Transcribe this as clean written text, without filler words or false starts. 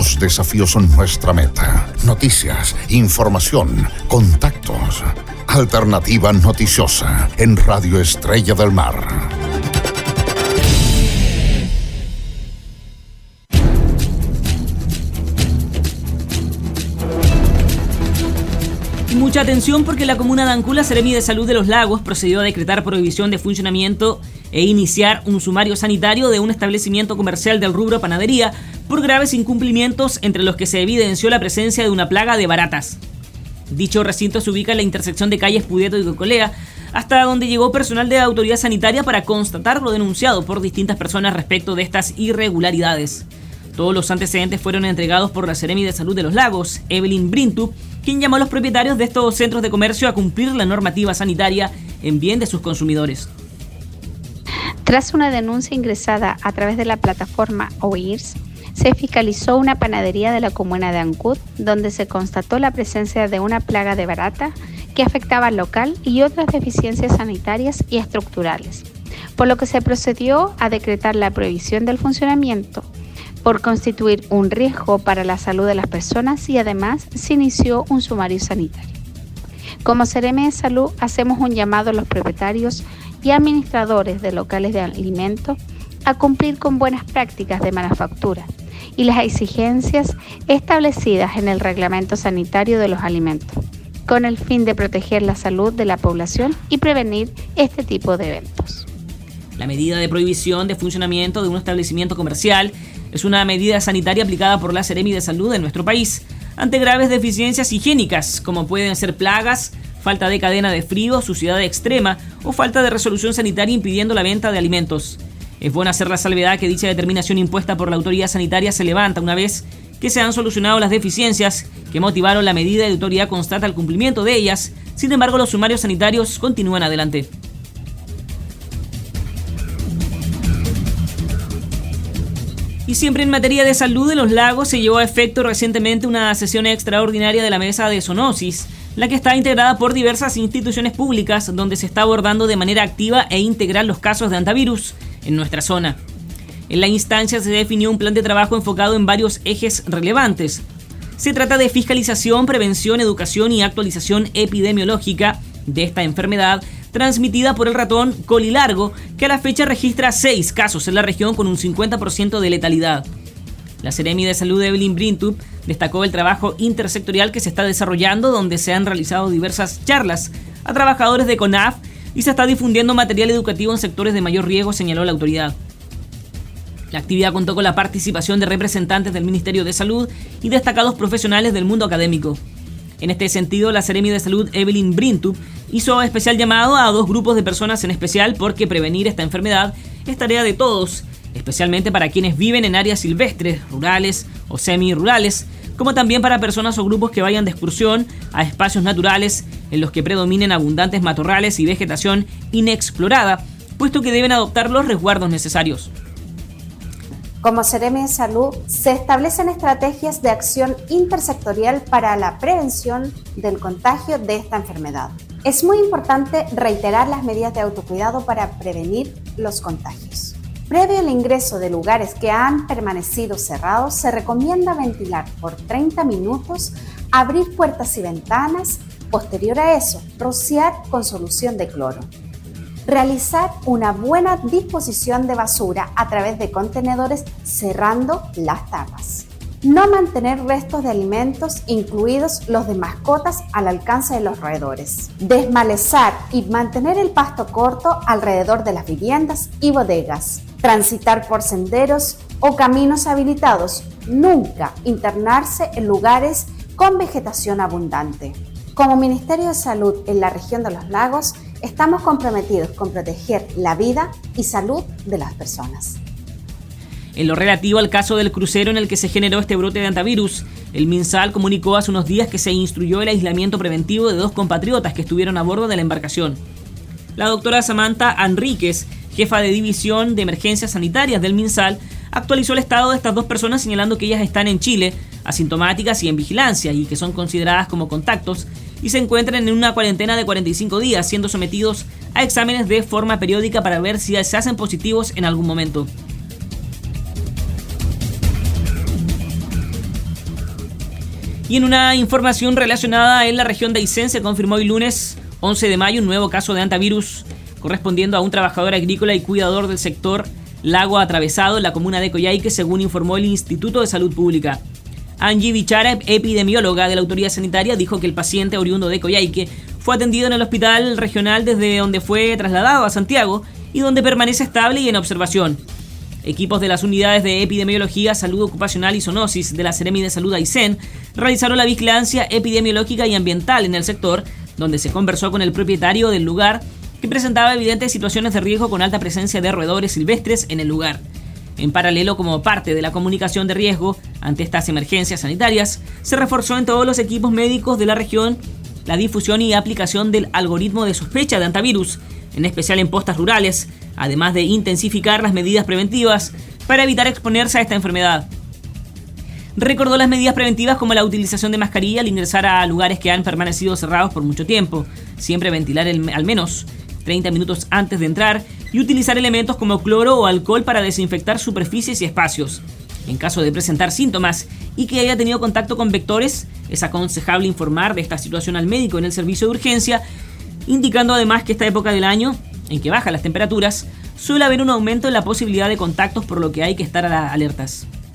Los desafíos son nuestra meta. Noticias, información, contactos. Alternativa Noticiosa en Radio Estrella del Mar. Mucha atención porque la comuna de Ancud, la Seremi de Salud de los Lagos, procedió a decretar prohibición de funcionamiento e iniciar un sumario sanitario de un establecimiento comercial del rubro panadería por graves incumplimientos, entre los que se evidenció la presencia de una plaga de baratas. Dicho recinto se ubica en la intersección de calles Pudeto y Cocolea, hasta donde llegó personal de autoridad sanitaria para constatar lo denunciado por distintas personas respecto de estas irregularidades. Todos los antecedentes fueron entregados por la Seremi de Salud de los Lagos, Evelyn Brintup, quien llamó a los propietarios de estos centros de comercio a cumplir la normativa sanitaria en bien de sus consumidores. Tras una denuncia ingresada a través de la plataforma OIRS, se fiscalizó una panadería de la comuna de Ancud, donde se constató la presencia de una plaga de barata que afectaba al local y otras deficiencias sanitarias y estructurales, por lo que se procedió a decretar la prohibición del funcionamiento por constituir un riesgo para la salud de las personas, y además se inició un sumario sanitario. Como Seremi de Salud hacemos un llamado a los propietarios y administradores de locales de alimentos a cumplir con buenas prácticas de manufactura y las exigencias establecidas en el Reglamento Sanitario de los Alimentos, con el fin de proteger la salud de la población y prevenir este tipo de eventos. La medida de prohibición de funcionamiento de un establecimiento comercial es una medida sanitaria aplicada por la Seremi de Salud de nuestro país ante graves deficiencias higiénicas, como pueden ser plagas, falta de cadena de frío, suciedad extrema o falta de resolución sanitaria impidiendo la venta de alimentos. Es bueno hacer la salvedad que dicha determinación impuesta por la autoridad sanitaria se levanta una vez que se han solucionado las deficiencias que motivaron la medida y la autoridad constata el cumplimiento de ellas. Sin embargo, los sumarios sanitarios continúan adelante. Y siempre en materia de salud de los lagos, se llevó a efecto recientemente una sesión extraordinaria de la mesa de zoonosis, la que está integrada por diversas instituciones públicas, donde se está abordando de manera activa e integral los casos de hantavirus en nuestra zona. En la instancia se definió un plan de trabajo enfocado en varios ejes relevantes. Se trata de fiscalización, prevención, educación y actualización epidemiológica de esta enfermedad transmitida por el ratón colilargo, que a la fecha registra 6 casos en la región con un 50% de letalidad. La Seremi de Salud de Evelyn Brintup destacó el trabajo intersectorial que se está desarrollando, donde se han realizado diversas charlas a trabajadores de CONAF y se está difundiendo material educativo en sectores de mayor riesgo, señaló la autoridad. La actividad contó con la participación de representantes del Ministerio de Salud y destacados profesionales del mundo académico. En este sentido, la Seremi de Salud Evelyn Brintup hizo especial llamado a 2 grupos de personas en especial, porque prevenir esta enfermedad es tarea de todos, especialmente para quienes viven en áreas silvestres, rurales o semi-rurales, como también para personas o grupos que vayan de excursión a espacios naturales en los que predominen abundantes matorrales y vegetación inexplorada, puesto que deben adoptar los resguardos necesarios. Como Seremi de Salud, se establecen estrategias de acción intersectorial para la prevención del contagio de esta enfermedad. Es muy importante reiterar las medidas de autocuidado para prevenir los contagios. Previo al ingreso de lugares que han permanecido cerrados, se recomienda ventilar por 30 minutos, abrir puertas y ventanas, posterior a eso, rociar con solución de cloro. Realizar una buena disposición de basura a través de contenedores cerrando las tapas. No mantener restos de alimentos, incluidos los de mascotas, al alcance de los roedores. Desmalezar y mantener el pasto corto alrededor de las viviendas y bodegas. Transitar por senderos o caminos habilitados. Nunca internarse en lugares con vegetación abundante. Como Ministerio de Salud en la región de los lagos, estamos comprometidos con proteger la vida y salud de las personas. En lo relativo al caso del crucero en el que se generó este brote de hantavirus, el MinSal comunicó hace unos días que se instruyó el aislamiento preventivo de 2 compatriotas que estuvieron a bordo de la embarcación. La doctora Samantha Enríquez, jefa de División de Emergencias Sanitarias del MinSal, actualizó el estado de estas 2 personas, señalando que ellas están en Chile, asintomáticas y en vigilancia, y que son consideradas como contactos y se encuentran en una cuarentena de 45 días, siendo sometidos a exámenes de forma periódica para ver si se hacen positivos en algún momento. Y en una información relacionada, en la región de Aysén se confirmó hoy lunes 11 de mayo un nuevo caso de hantavirus correspondiendo a un trabajador agrícola y cuidador del sector Lago Atravesado en la comuna de Coyhaique, según informó el Instituto de Salud Pública. Angie Bichara, epidemióloga de la autoridad sanitaria, dijo que el paciente oriundo de Coyhaique fue atendido en el hospital regional desde donde fue trasladado a Santiago y donde permanece estable y en observación. Equipos de las unidades de epidemiología, salud ocupacional y zoonosis de la Seremi de Salud Aysén realizaron la vigilancia epidemiológica y ambiental en el sector, donde se conversó con el propietario del lugar, que presentaba evidentes situaciones de riesgo con alta presencia de roedores silvestres en el lugar. En paralelo, como parte de la comunicación de riesgo ante estas emergencias sanitarias, se reforzó en todos los equipos médicos de la región la difusión y aplicación del algoritmo de sospecha de hantavirus, en especial en postas rurales, además de intensificar las medidas preventivas para evitar exponerse a esta enfermedad. Recordó las medidas preventivas como la utilización de mascarilla al ingresar a lugares que han permanecido cerrados por mucho tiempo, siempre ventilar al menos 30 minutos antes de entrar y utilizar elementos como cloro o alcohol para desinfectar superficies y espacios. En caso de presentar síntomas y que haya tenido contacto con vectores, es aconsejable informar de esta situación al médico en el servicio de urgencia, indicando además que esta época del año, en que bajan las temperaturas, suele haber un aumento en la posibilidad de contactos, por lo que hay que estar alertas.